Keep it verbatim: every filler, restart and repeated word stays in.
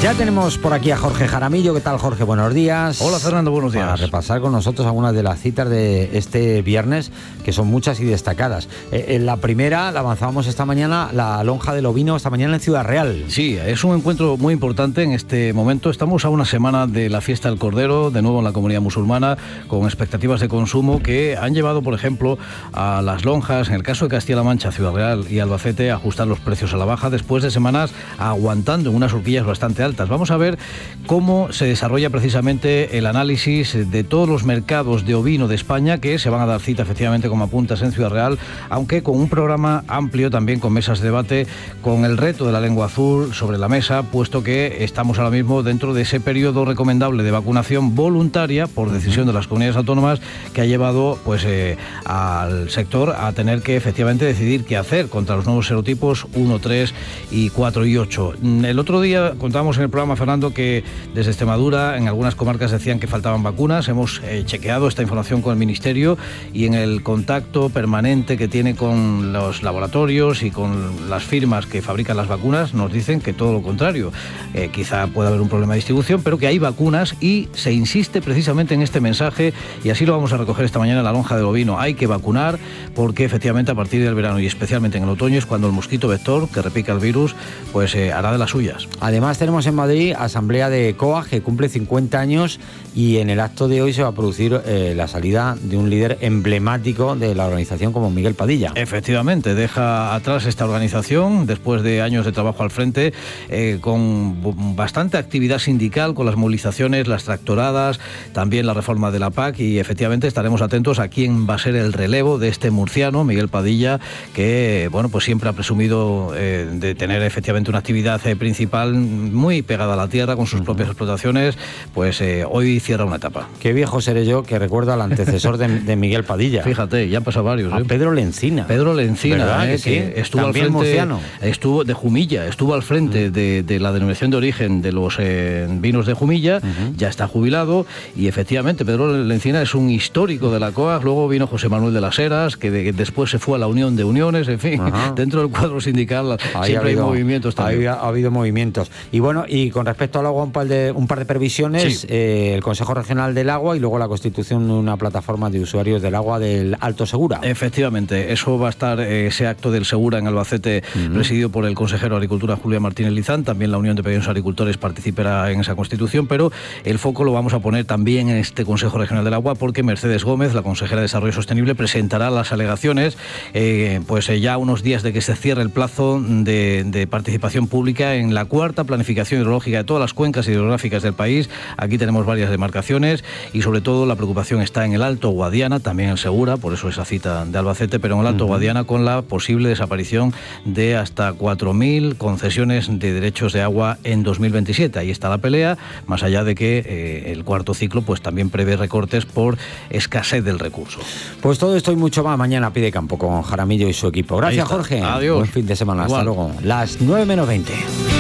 Ya tenemos por aquí a Jorge Jaramillo. ¿Qué tal, Jorge? Buenos días. Hola, Fernando, buenos días. Para repasar con nosotros algunas de las citas de este viernes, que son muchas y destacadas. Eh, en la primera, la avanzábamos esta mañana, la lonja del ovino, esta mañana en Ciudad Real. Sí, es un encuentro muy importante en este momento. Estamos a una semana de la fiesta del Cordero, de nuevo en la comunidad musulmana, con expectativas de consumo que han llevado, por ejemplo, a las lonjas, en el caso de Castilla-La Mancha, Ciudad Real y Albacete, a ajustar los precios a la baja después de semanas aguantando en unas horquillas bastante altas. Vamos a ver cómo se desarrolla precisamente el análisis de todos los mercados de ovino de España, que se van a dar cita efectivamente, como apuntas, en Ciudad Real, aunque con un programa amplio también, con mesas de debate, con el reto de la lengua azul sobre la mesa, puesto que estamos ahora mismo dentro de ese periodo recomendable de vacunación voluntaria por decisión de las comunidades autónomas, que ha llevado pues eh, al sector a tener que efectivamente decidir qué hacer contra los nuevos serotipos uno, tres y cuatro y ocho. El otro día contábamos en el programa, Fernando, que desde Extremadura en algunas comarcas decían que faltaban vacunas. Hemos eh, chequeado esta información con el Ministerio y en el contacto permanente que tiene con los laboratorios y con las firmas que fabrican las vacunas, nos dicen que todo lo contrario. Eh, quizá pueda haber un problema de distribución, pero que hay vacunas y se insiste precisamente en este mensaje, y así lo vamos a recoger esta mañana en la lonja del ovino. Hay que vacunar porque efectivamente a partir del verano y especialmente en el otoño es cuando el mosquito vector que repica el virus pues eh, hará de las suyas. Además tenemos en Madrid asamblea de C O A G, que cumple cincuenta años, y en el acto de hoy se va a producir eh, la salida de un líder emblemático de la organización como Miguel Padilla. Efectivamente, deja atrás esta organización después de años de trabajo al frente, eh, con bastante actividad sindical, con las movilizaciones, las tractoradas, también la reforma de la P A C, y efectivamente estaremos atentos a quién va a ser el relevo de este murciano, Miguel Padilla, que bueno, pues siempre ha presumido eh, de tener efectivamente una actividad eh, principal muy pegada a la tierra, con sus uh-huh. propias explotaciones. Pues eh, hoy cierra una etapa. Qué viejo seré yo que recuerdo al antecesor de, de Miguel Padilla. Fíjate, ya han pasado varios. A ¿eh? Pedro Lencina. Pedro Lencina, eh, que, sí? que estuvo También al frente, murciano. Estuvo de Jumilla, estuvo al frente uh-huh. de, de la denominación de origen de los eh, vinos de Jumilla, uh-huh. ya está jubilado, y efectivamente Pedro Lencina es un histórico de la C O A G. Luego vino José Manuel de las Heras, que, de, que después se fue a la Unión de Uniones, en fin, uh-huh. dentro del cuadro sindical ahí siempre habido, hay movimientos también. Ha, ha habido movimientos. Y bueno, y con respecto al agua, un par de, un par de previsiones, sí. eh, el Consejo Regional del Agua y luego la constitución de una plataforma de usuarios del agua del Alto Segura. Efectivamente, eso va a estar, eh, ese acto del Segura en Albacete, uh-huh. presidido por el consejero de Agricultura Julián Martínez Lizán. También la Unión de Pequeños Agricultores participará en esa constitución, pero el foco lo vamos a poner también en este Consejo Regional del Agua, porque Mercedes Gómez, la consejera de Desarrollo Sostenible, presentará las alegaciones eh, pues eh, ya unos días de que se cierre el plazo de, de participación pública en la cuarta planificación hidrológica de todas las cuencas hidrográficas del país. Aquí tenemos varias demarcaciones y sobre todo la preocupación está en el Alto Guadiana, también en Segura, por eso esa cita de Albacete, pero en el Alto uh-huh. Guadiana, con la posible desaparición de hasta cuatro mil concesiones de derechos de agua en dos mil veintisiete. Ahí está la pelea, más allá de que eh, el cuarto ciclo pues también prevé recortes por escasez del recurso. Pues todo esto y mucho más mañana Pide Campo con Jaramillo y su equipo. Gracias, Jorge. Adiós. Buen fin de semana. Igual. Hasta luego. Las nueve menos veinte.